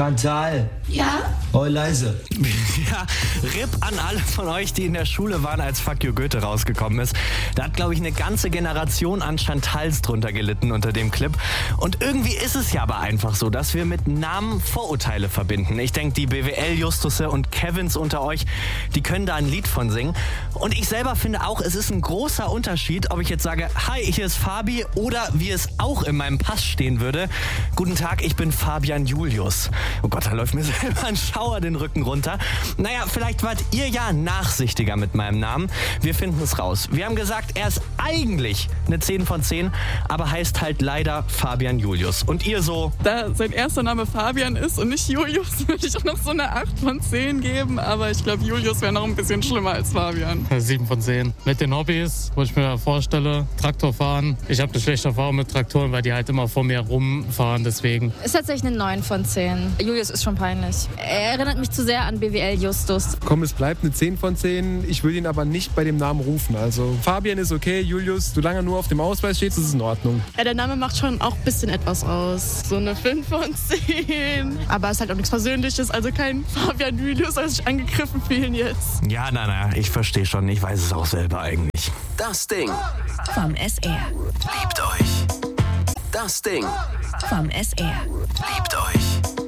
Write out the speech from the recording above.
Chantal. Ja? Oh, leise. Ja, RIP an alle von euch, die in der Schule waren, als Fuck You Goethe rausgekommen ist. Da hat, glaube ich, eine ganze Generation an Chantals drunter gelitten unter dem Clip. Und irgendwie ist es ja aber einfach so, dass wir mit Namen Vorurteile verbinden. Ich denke, die BWL-Justusse und Kevins unter euch, die können da ein Lied von singen. Und ich selber finde auch, es ist ein großer Unterschied, ob ich jetzt sage, hi, hier ist Fabi, oder wie es auch in meinem Pass stehen würde, guten Tag, ich bin Fabian Julius. Oh Gott, da läuft mir selber ein Schauer den Rücken runter. Naja, vielleicht wart ihr ja nachsichtiger mit meinem Namen. Wir finden es raus. Wir haben gesagt, er ist eigentlich eine 10 von 10, aber heißt halt leider Fabian Julius. Und ihr so? Da sein erster Name Fabian ist und nicht Julius, würde ich auch noch so eine 8 von 10 geben. Aber ich glaube, Julius wäre noch ein bisschen schlimmer als Fabian. 7 von 10. Mit den Hobbys, wo ich mir vorstelle, Traktor fahren. Ich habe eine schlechte Erfahrung mit Traktoren, weil die halt immer vor mir rumfahren, deswegen. Ist tatsächlich eine 9 von 10. Julius ist schon peinlich. Er erinnert mich zu sehr an BWL Justus. Komm, es bleibt eine 10 von 10. Ich will ihn aber nicht bei dem Namen rufen. Also Fabian ist okay, Julius, solange er nur auf dem Ausweis steht, ist es in Ordnung. Ja, der Name macht schon auch ein bisschen etwas aus. So eine 5 von 10. Aber es ist halt auch nichts Persönliches, also kein Fabian Julius, als sich angegriffen fühlen jetzt. Ja, na, ich verstehe schon. Ich weiß es auch selber eigentlich. Das Ding vom SR. Liebt euch. Das Ding vom SR. Liebt euch.